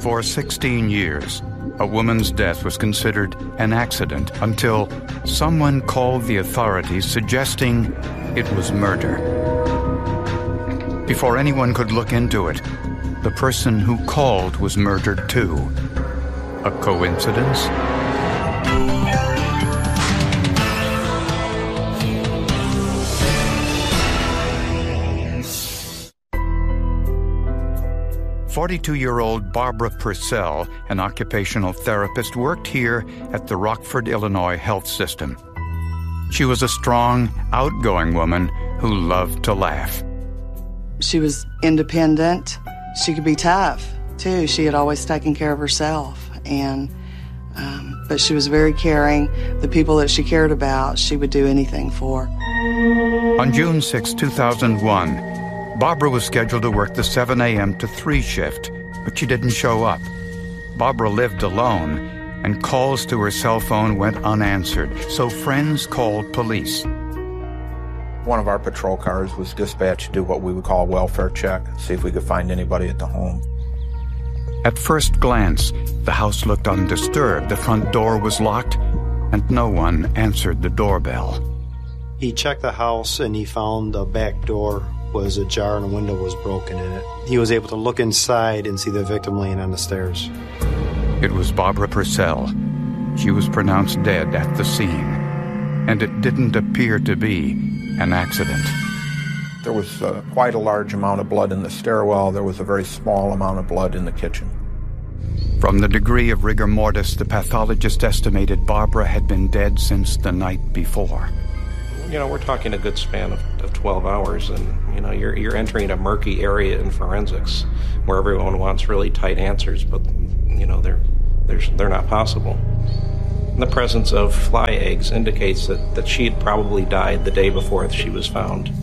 For 16 years, a woman's death was considered an accident until someone called the authorities suggesting it was murder. Before anyone could look into it, the person who called was murdered too. A coincidence? "42-year-old Barbara Purcell, an occupational therapist, worked here at the Rockford, Illinois health system. She was a strong, outgoing woman who loved to laugh. She was independent. She could be tough, too. She had always taken care of herself, but she was very caring. The people that she cared about, she would do anything for. On June 6, 2001, Barbara was scheduled to work the 7 a.m. to 3 shift, but she didn't show up. Barbara lived alone, and calls to her cell phone went unanswered, so friends called police. One of our patrol cars was dispatched to do what we would call a welfare check, see if we could find anybody at the home. At first glance, the house looked undisturbed. The front door was locked, and no one answered the doorbell. He checked the house, and he found the back door was ajar and a window was broken in it. He was able to look inside and see the victim laying on the stairs. It was Barbara Purcell. She was pronounced dead at the scene, and it didn't appear to be an accident. There was quite a large amount of blood in the stairwell. There was a very small amount of blood in the kitchen. From the degree of rigor mortis, the pathologist estimated Barbara had been dead since the night before. You know, we're talking a good span of 12 hours, and, you know, you're entering a murky area in forensics where everyone wants really tight answers, but, you know, they're not possible. The presence of fly eggs indicates that she had probably died the day before she was found.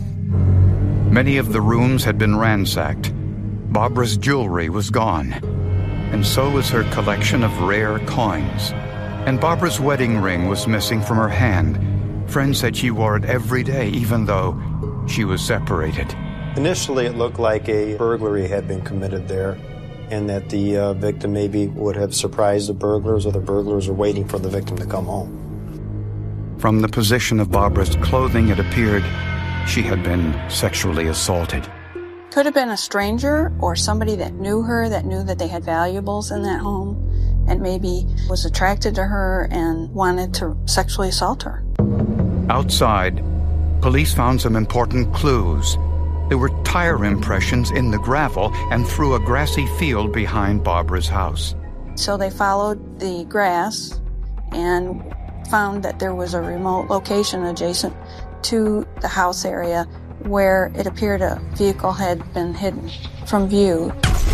Many of the rooms had been ransacked. Barbara's jewelry was gone, and so was her collection of rare coins. And Barbara's wedding ring was missing from her hand. Friends said she wore it every day, even though she was separated. Initially, it looked like a burglary had been committed there, and that the victim maybe would have surprised the burglars, or the burglars were waiting for the victim to come home. From the position of Barbara's clothing, it appeared she had been sexually assaulted. Could have been a stranger or somebody that knew her, that knew that they had valuables in that home, and maybe was attracted to her and wanted to sexually assault her. Outside, police found some important clues. There were tire impressions in the gravel and through a grassy field behind Barbara's house. So they followed the grass and found that there was a remote location adjacent to the house area where it appeared a vehicle had been hidden from view.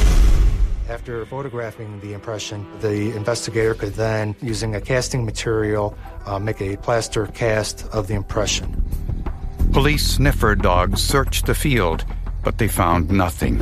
After photographing the impression, the investigator could then, using a casting material, make a plaster cast of the impression. Police sniffer dogs searched the field, but they found nothing.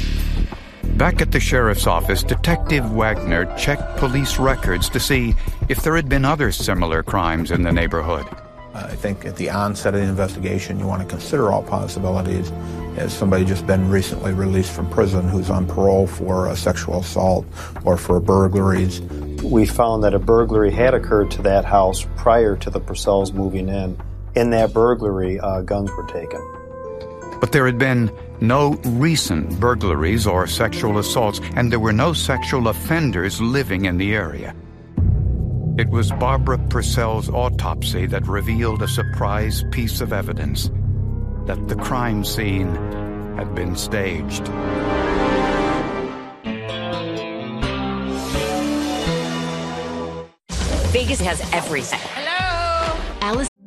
Back at the sheriff's office, Detective Wagner checked police records to see if there had been other similar crimes in the neighborhood. I think at the onset of the investigation, you want to consider all possibilities. Has somebody just been recently released from prison who's on parole for a sexual assault or for burglaries? We found that a burglary had occurred to that house prior to the Purcells moving in. In that burglary, guns were taken. But there had been no recent burglaries or sexual assaults, and there were no sexual offenders living in the area. It was Barbara Purcell's autopsy that revealed a surprise piece of evidence: that the crime scene had been staged. Vegas has everything. Hello? Alice